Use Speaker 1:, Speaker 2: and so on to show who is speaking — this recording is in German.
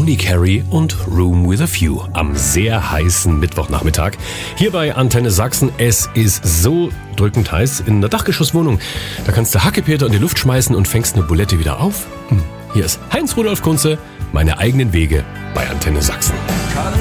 Speaker 1: Tony Carey und Room with a View am sehr heißen Mittwochnachmittag. Hier bei Antenne Sachsen. Es ist so drückend heiß in der Dachgeschosswohnung. Da kannst du Hackepeter in die Luft schmeißen und fängst eine Bulette wieder auf. Hier ist Heinz Rudolf Kunze, meine eigenen Wege bei Antenne Sachsen.